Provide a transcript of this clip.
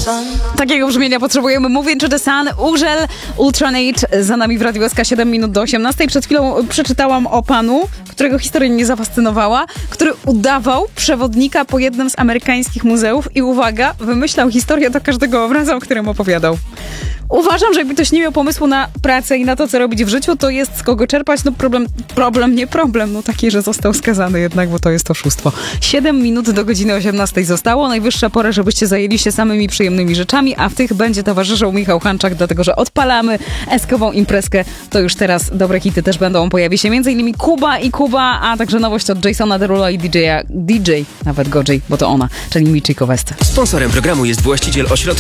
Takiego brzmienia potrzebujemy. Moving to the Sun, Urzel, Ultranate za nami w Radiu SK 7 minut do 18. Przed chwilą przeczytałam o panu, którego historia mnie zafascynowała, który udawał przewodnika po jednym z amerykańskich muzeów i uwaga, wymyślał historię do każdego obrazu, o którym opowiadał. Uważam, że jakby ktoś nie miał pomysłu na pracę i na to, co robić w życiu, to jest z kogo czerpać. No nie problem. No taki, że został skazany jednak, bo to jest oszustwo. 7 minut do godziny 18 zostało. Najwyższa pora, żebyście zajęli się samymi przyjemnymi rzeczami, a w tych będzie towarzyszył Michał Hanczak, dlatego że odpalamy eskową imprezkę. To już teraz dobre hity też będą. Pojawi się m.in. Kuba, a także nowość od Jasona Derula i DJ, nawet gorzej, bo to ona, czyli Michi Koweste. Sponsorem programu jest właściciel ośrodka